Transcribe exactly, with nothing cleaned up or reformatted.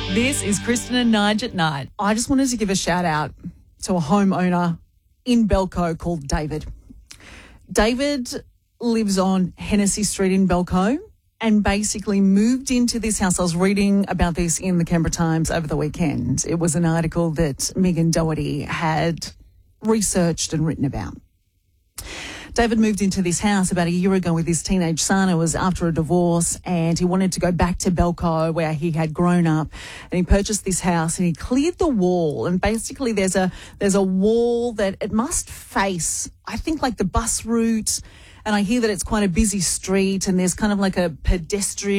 This is Kristen and Nige at night. I just wanted to give a shout out to a homeowner in Belco called David. David lives on Hennessy Street in Belco and basically moved into this house. I was reading about this in the Canberra Times over the weekend. It was an article that Megan Doherty had researched and written about. David moved into this house about a year ago with his teenage son. It was after a divorce, and he wanted to go back to Belco where he had grown up. And he purchased this house and he cleared the wall. And basically there's a there's a wall that it must face, I think, like the bus route. And I hear that it's quite a busy street and there's kind of like a pedestrian